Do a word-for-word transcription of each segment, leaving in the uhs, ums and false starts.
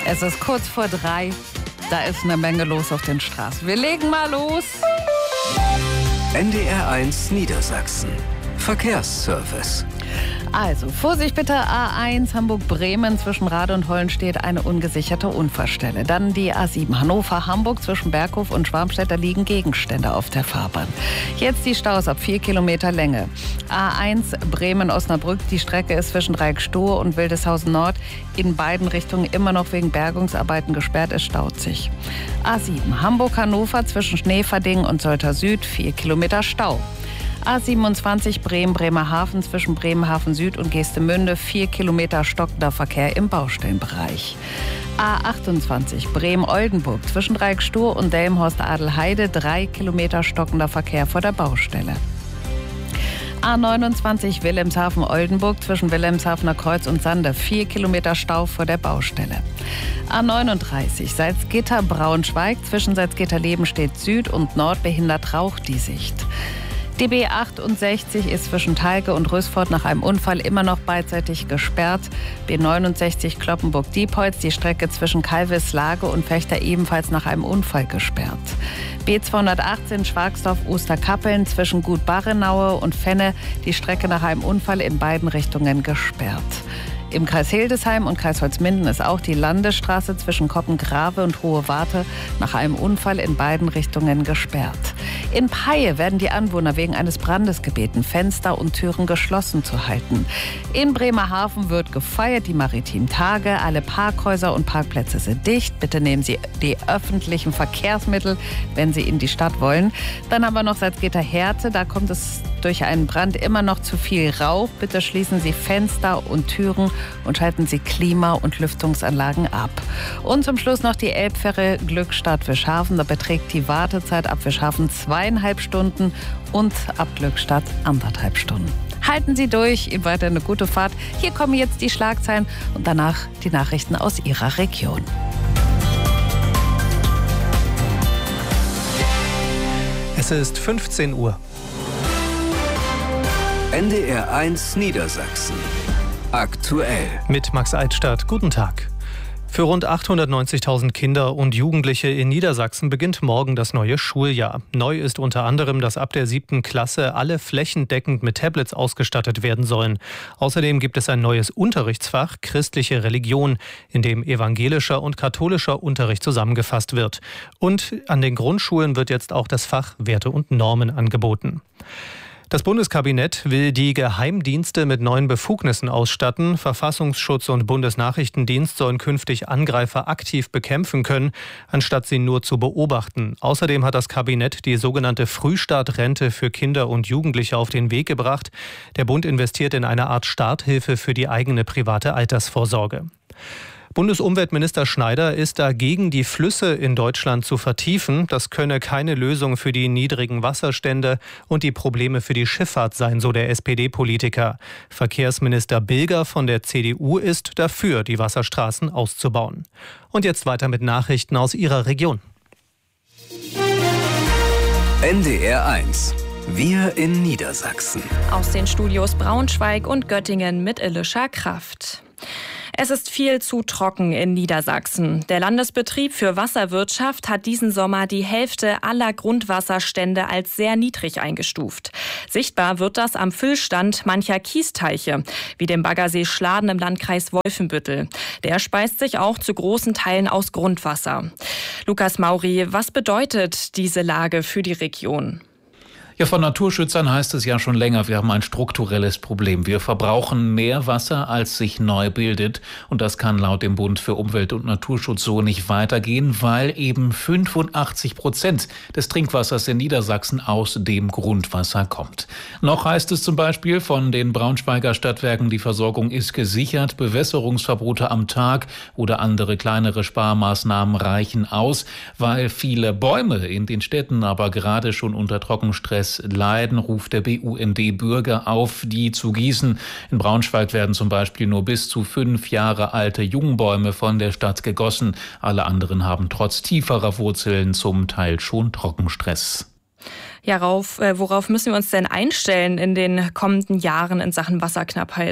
Es ist kurz vor drei. Da ist eine Menge los auf den Straßen. Wir legen mal los. N D R eins Niedersachsen. Verkehrsservice. Also, Vorsicht bitte, A eins Hamburg-Bremen zwischen Rade und Hollenstedt eine ungesicherte Unfallstelle. Dann die A sieben Hannover-Hamburg zwischen Berghof und Schwarmstedt, da liegen Gegenstände auf der Fahrbahn. Jetzt die Staus ab vier Kilometer Länge. A eins Bremen-Osnabrück, die Strecke ist zwischen Dreieckstohe und Wildeshausen Nord in beiden Richtungen immer noch wegen Bergungsarbeiten gesperrt, es staut sich. A sieben Hamburg-Hannover zwischen Schneverding und Soltau Süd, vier Kilometer Stau. A siebenundzwanzig Bremen-Bremerhaven zwischen Bremerhaven Süd und Geestemünde, vier Kilometer stockender Verkehr im Baustellenbereich. A achtundzwanzig Bremen-Oldenburg zwischen Dreieckstohe und Delmenhorst-Adelheide, drei Kilometer stockender Verkehr vor der Baustelle. A neunundzwanzig Wilhelmshaven-Oldenburg zwischen Wilhelmshavener Kreuz und Sande, vier Kilometer Stau vor der Baustelle. A neununddreißig Salzgitter-Braunschweig zwischen Salzgitter-Lebenstedt Süd und Nord behindert Rauch die Sicht. Die B achtundsechzig ist zwischen Talge und Rösfort nach einem Unfall immer noch beidseitig gesperrt. B neunundsechzig Kloppenburg-Diepholz, die Strecke zwischen Calvis-Lage und Fechter ebenfalls nach einem Unfall gesperrt. B zweihundertachtzehn Schwagsdorf-Osterkappeln zwischen Gut Barrenaue und Fenne, die Strecke nach einem Unfall in beiden Richtungen gesperrt. Im Kreis Hildesheim und Kreis Holzminden ist auch die Landesstraße zwischen Koppengrave und Hohe Warte nach einem Unfall in beiden Richtungen gesperrt. In Peie werden die Anwohner wegen eines Brandes gebeten, Fenster und Türen geschlossen zu halten. In Bremerhaven wird gefeiert, die Maritimen Tage. Alle Parkhäuser und Parkplätze sind dicht. Bitte nehmen Sie die öffentlichen Verkehrsmittel, wenn Sie in die Stadt wollen. Dann haben wir noch Salzgitter-Härte. Da kommt es durch einen Brand immer noch zu viel Rauch. Bitte schließen Sie Fenster und Türen und schalten Sie Klima- und Lüftungsanlagen ab. Und zum Schluss noch die Elbfähre Glückstadt-Wischhafen. Da beträgt die Wartezeit ab Wischhafen zweieinhalb Stunden und ab Glückstadt anderthalb Stunden. Halten Sie durch, Ihnen weiter eine gute Fahrt. Hier kommen jetzt die Schlagzeilen und danach die Nachrichten aus Ihrer Region. Es ist fünfzehn Uhr. N D R eins Niedersachsen. Aktuell. Mit Max Eitstadt. Guten Tag. Für rund achthundertneunzigtausend Kinder und Jugendliche in Niedersachsen beginnt morgen das neue Schuljahr. Neu ist unter anderem, dass ab der siebten Klasse alle flächendeckend mit Tablets ausgestattet werden sollen. Außerdem gibt es ein neues Unterrichtsfach, christliche Religion, in dem evangelischer und katholischer Unterricht zusammengefasst wird. Und an den Grundschulen wird jetzt auch das Fach Werte und Normen angeboten. Das Bundeskabinett will die Geheimdienste mit neuen Befugnissen ausstatten. Verfassungsschutz und Bundesnachrichtendienst sollen künftig Angreifer aktiv bekämpfen können, anstatt sie nur zu beobachten. Außerdem hat das Kabinett die sogenannte Frühstartrente für Kinder und Jugendliche auf den Weg gebracht. Der Bund investiert in eine Art Starthilfe für die eigene private Altersvorsorge. Bundesumweltminister Schneider ist dagegen, die Flüsse in Deutschland zu vertiefen. Das könne keine Lösung für die niedrigen Wasserstände und die Probleme für die Schifffahrt sein, so der S P D-Politiker. Verkehrsminister Bilger von der C D U ist dafür, die Wasserstraßen auszubauen. Und jetzt weiter mit Nachrichten aus Ihrer Region. N D R eins. Wir in Niedersachsen. Aus den Studios Braunschweig und Göttingen mit Elisha Kraft. Es ist viel zu trocken in Niedersachsen. Der Landesbetrieb für Wasserwirtschaft hat diesen Sommer die Hälfte aller Grundwasserstände als sehr niedrig eingestuft. Sichtbar wird das am Füllstand mancher Kiesteiche, wie dem Baggersee Schladen im Landkreis Wolfenbüttel. Der speist sich auch zu großen Teilen aus Grundwasser. Lukas Mauri, was bedeutet diese Lage für die Region? Ja, von Naturschützern heißt es ja schon länger, wir haben ein strukturelles Problem. Wir verbrauchen mehr Wasser, als sich neu bildet. Und das kann laut dem Bund für Umwelt und Naturschutz so nicht weitergehen, weil eben fünfundachtzig Prozent des Trinkwassers in Niedersachsen aus dem Grundwasser kommt. Noch heißt es zum Beispiel von den Braunschweiger Stadtwerken, die Versorgung ist gesichert, Bewässerungsverbote am Tag oder andere kleinere Sparmaßnahmen reichen aus, weil viele Bäume in den Städten aber gerade schon unter Trockenstress leiden, ruft der B U N D Bürger auf, die zu gießen. In Braunschweig werden zum Beispiel nur bis zu fünf Jahre alte Jungbäume von der Stadt gegossen. Alle anderen haben trotz tieferer Wurzeln zum Teil schon Trockenstress. Ja, rauf, äh, worauf müssen wir uns denn einstellen in den kommenden Jahren in Sachen Wasserknappheit?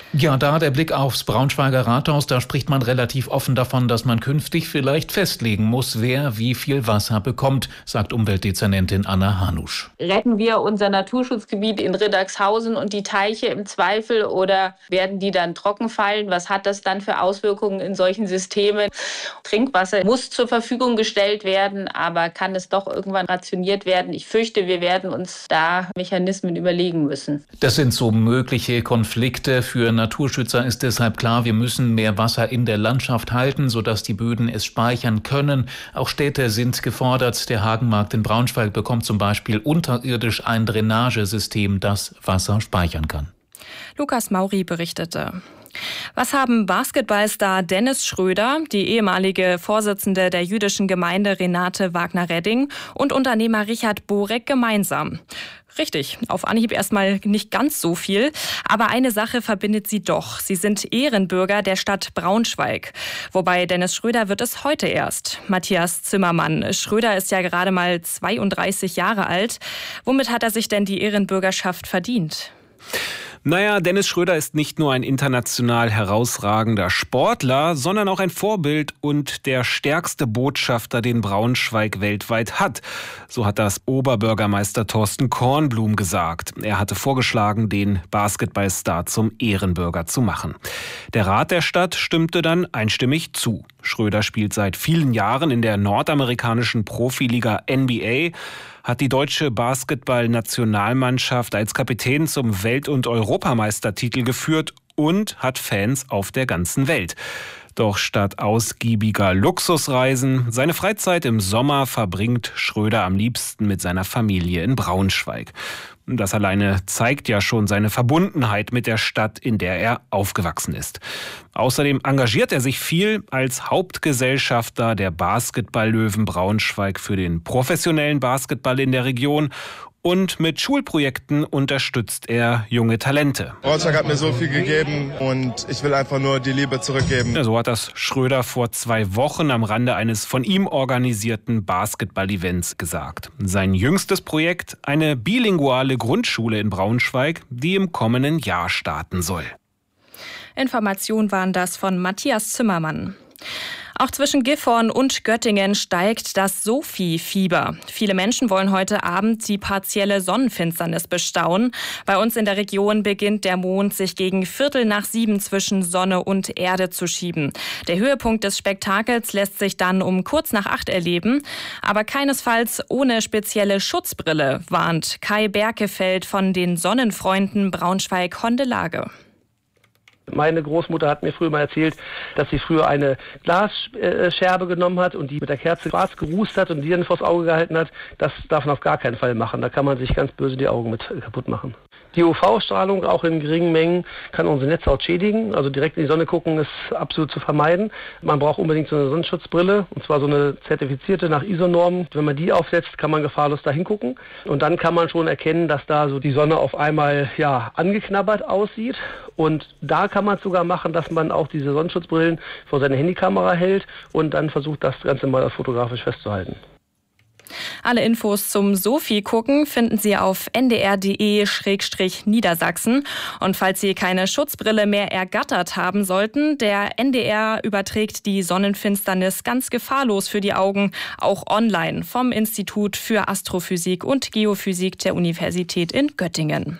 Ja, da der Blick aufs Braunschweiger Rathaus, da spricht man relativ offen davon, dass man künftig vielleicht festlegen muss, wer wie viel Wasser bekommt, sagt Umweltdezernentin Anna Hanusch. Retten wir unser Naturschutzgebiet in Riddagshausen und die Teiche im Zweifel oder werden die dann trocken fallen? Was hat das dann für Auswirkungen in solchen Systemen? Trinkwasser muss zur Verfügung gestellt werden, aber kann es doch irgendwann rationiert werden? Ich fürchte, wir werden uns da Mechanismen überlegen müssen. Das sind so mögliche Konflikte. Für Naturschützer ist deshalb klar, wir müssen mehr Wasser in der Landschaft halten, sodass die Böden es speichern können. Auch Städte sind gefordert. Der Hagenmarkt in Braunschweig bekommt zum Beispiel unterirdisch ein Drainagesystem, das Wasser speichern kann. Lukas Mauri berichtete. Was haben Basketballstar Dennis Schröder, die ehemalige Vorsitzende der jüdischen Gemeinde Renate Wagner-Redding und Unternehmer Richard Borek gemeinsam? Richtig, auf Anhieb erstmal nicht ganz so viel, aber eine Sache verbindet sie doch. Sie sind Ehrenbürger der Stadt Braunschweig. Wobei Dennis Schröder wird es heute erst. Matthias Zimmermann. Schröder ist ja gerade mal zweiunddreißig Jahre alt. Womit hat er sich denn die Ehrenbürgerschaft verdient? Naja, Dennis Schröder ist nicht nur ein international herausragender Sportler, sondern auch ein Vorbild und der stärkste Botschafter, den Braunschweig weltweit hat. So hat das Oberbürgermeister Thorsten Kornblum gesagt. Er hatte vorgeschlagen, den Basketballstar zum Ehrenbürger zu machen. Der Rat der Stadt stimmte dann einstimmig zu. Schröder spielt seit vielen Jahren in der nordamerikanischen Profiliga N B A, hat die deutsche Basketball-Nationalmannschaft als Kapitän zum Welt- und Europameistertitel geführt und hat Fans auf der ganzen Welt. Doch statt ausgiebiger Luxusreisen, seine Freizeit im Sommer verbringt Schröder am liebsten mit seiner Familie in Braunschweig. Das alleine zeigt ja schon seine Verbundenheit mit der Stadt, in der er aufgewachsen ist. Außerdem engagiert er sich viel als Hauptgesellschafter der Basketball-Löwen Braunschweig für den professionellen Basketball in der Region. Und mit Schulprojekten unterstützt er junge Talente. Braunschweig hat mir so viel gegeben und ich will einfach nur die Liebe zurückgeben. Ja, so hat das Schröder vor zwei Wochen am Rande eines von ihm organisierten Basketball-Events gesagt. Sein jüngstes Projekt, eine bilinguale Grundschule in Braunschweig, die im kommenden Jahr starten soll. Informationen waren das von Matthias Zimmermann. Auch zwischen Gifhorn und Göttingen steigt das Sophie-Fieber. Viele Menschen wollen heute Abend die partielle Sonnenfinsternis bestaunen. Bei uns in der Region beginnt der Mond sich gegen Viertel nach sieben zwischen Sonne und Erde zu schieben. Der Höhepunkt des Spektakels lässt sich dann um kurz nach acht erleben, aber keinesfalls ohne spezielle Schutzbrille, warnt Kai Berkefeld von den Sonnenfreunden Braunschweig-Hondelage. Meine Großmutter hat mir früher mal erzählt, dass sie früher eine Glasscherbe genommen hat und die mit der Kerze Gras gerußt hat und die dann vors Auge gehalten hat. Das darf man auf gar keinen Fall machen. Da kann man sich ganz böse die Augen mit kaputt machen. Die U V-Strahlung, auch in geringen Mengen, kann unsere Netzhaut schädigen. Also direkt in die Sonne gucken ist absolut zu vermeiden. Man braucht unbedingt so eine Sonnenschutzbrille, und zwar so eine zertifizierte nach I S O-Norm. Wenn man die aufsetzt, kann man gefahrlos da hingucken. Und dann kann man schon erkennen, dass da so die Sonne auf einmal ja angeknabbert aussieht. Und da kann man es sogar machen, dass man auch diese Sonnenschutzbrillen vor seine Handykamera hält und dann versucht, das Ganze mal fotografisch festzuhalten. Alle Infos zum Sophie-Gucken finden Sie auf n d r punkt d e Schrägstrich Niedersachsen. Und falls Sie keine Schutzbrille mehr ergattert haben sollten, der N D R überträgt die Sonnenfinsternis ganz gefahrlos für die Augen, auch online vom Institut für Astrophysik und Geophysik der Universität in Göttingen.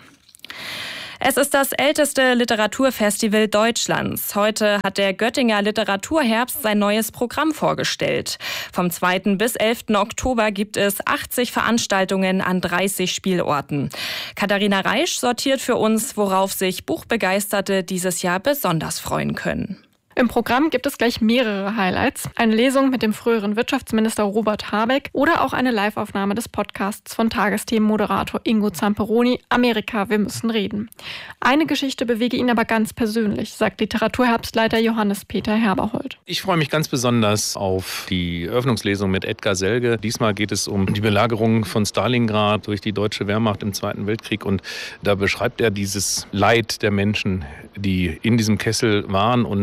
Es ist das älteste Literaturfestival Deutschlands. Heute hat der Göttinger Literaturherbst sein neues Programm vorgestellt. Vom zweiten bis elften Oktober gibt es achtzig Veranstaltungen an dreißig Spielorten. Katharina Reisch sortiert für uns, worauf sich Buchbegeisterte dieses Jahr besonders freuen können. Im Programm gibt es gleich mehrere Highlights. Eine Lesung mit dem früheren Wirtschaftsminister Robert Habeck oder auch eine Live-Aufnahme des Podcasts von Tagesthemenmoderator Ingo Zamperoni, Amerika, wir müssen reden. Eine Geschichte bewege ihn aber ganz persönlich, sagt Literaturherbstleiter Johannes Peter Herberhold. Ich freue mich ganz besonders auf die Eröffnungslesung mit Edgar Selge. Diesmal geht es um die Belagerung von Stalingrad durch die deutsche Wehrmacht im Zweiten Weltkrieg. Und da beschreibt er dieses Leid der Menschen, die in diesem Kessel waren und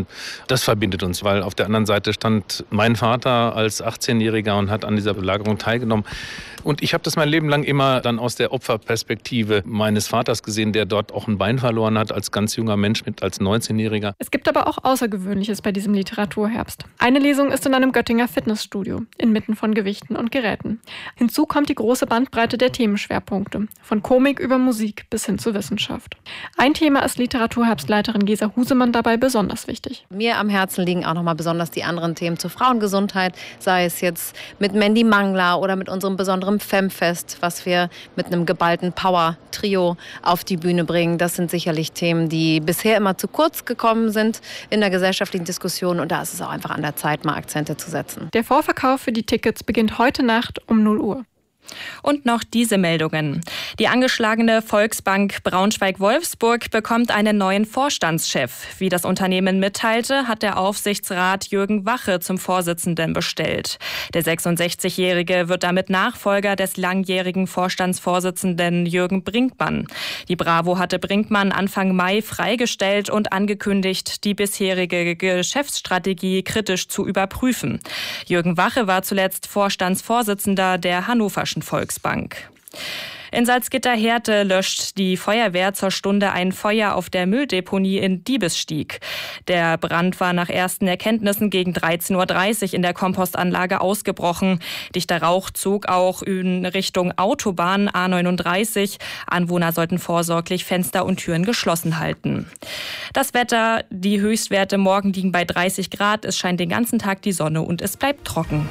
Das verbindet uns, weil auf der anderen Seite stand mein Vater als achtzehnjähriger und hat an dieser Belagerung teilgenommen. Und ich habe das mein Leben lang immer dann aus der Opferperspektive meines Vaters gesehen, der dort auch ein Bein verloren hat als ganz junger Mensch, mit als neunzehnjähriger. Es gibt aber auch Außergewöhnliches bei diesem Literaturherbst. Eine Lesung ist in einem Göttinger Fitnessstudio, inmitten von Gewichten und Geräten. Hinzu kommt die große Bandbreite der Themenschwerpunkte, von Komik über Musik bis hin zu Wissenschaft. Ein Thema ist Literaturherbstleiterin Gesa Husemann dabei besonders wichtig. Mir am Herzen liegen auch nochmal besonders die anderen Themen zur Frauengesundheit, sei es jetzt mit Mandy Mangler oder mit unserem besonderen Femfest, was wir mit einem geballten Power-Trio auf die Bühne bringen. Das sind sicherlich Themen, die bisher immer zu kurz gekommen sind in der gesellschaftlichen Diskussion. Und da ist es auch einfach an der Zeit, mal Akzente zu setzen. Der Vorverkauf für die Tickets beginnt heute Nacht um null Uhr. Und noch diese Meldungen. Die angeschlagene Volksbank Braunschweig-Wolfsburg bekommt einen neuen Vorstandschef. Wie das Unternehmen mitteilte, hat der Aufsichtsrat Jürgen Wache zum Vorsitzenden bestellt. Der sechsundsechzigjährige wird damit Nachfolger des langjährigen Vorstandsvorsitzenden Jürgen Brinkmann. Die Bravo hatte Brinkmann Anfang Mai freigestellt und angekündigt, die bisherige Geschäftsstrategie kritisch zu überprüfen. Jürgen Wache war zuletzt Vorstandsvorsitzender der Hannoverschen Volksbank. In Salzgitter-Härte löscht die Feuerwehr zur Stunde ein Feuer auf der Mülldeponie in Diebesstieg. Der Brand war nach ersten Erkenntnissen gegen dreizehn Uhr dreißig in der Kompostanlage ausgebrochen. Dichter Rauch zog auch in Richtung Autobahn A neununddreißig. Anwohner sollten vorsorglich Fenster und Türen geschlossen halten. Das Wetter, die Höchstwerte morgen liegen bei dreißig Grad. Es scheint den ganzen Tag die Sonne und es bleibt trocken.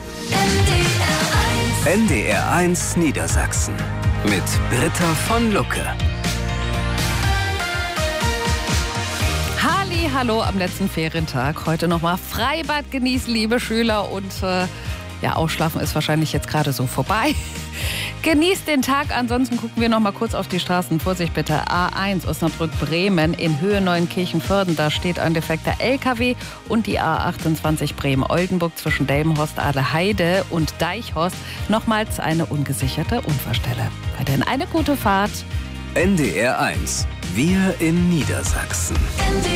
N D R eins Niedersachsen mit Britta von Lucke. Halli, hallo am letzten Ferientag. Heute nochmal Freibad genießen, liebe Schüler. Und äh, ja, Ausschlafen ist wahrscheinlich jetzt gerade so vorbei. Genießt den Tag, ansonsten gucken wir noch mal kurz auf die Straßen. Vorsicht bitte, A eins Osnabrück-Bremen in Höhe Neuenkirchen-Vörden. Da steht ein defekter L K W und die A achtundzwanzig Bremen-Oldenburg zwischen Delmenhorst, Aaleheide und Deichhorst. Nochmals eine ungesicherte Unfallstelle. Weiterhin eine gute Fahrt. N D R eins, wir in Niedersachsen.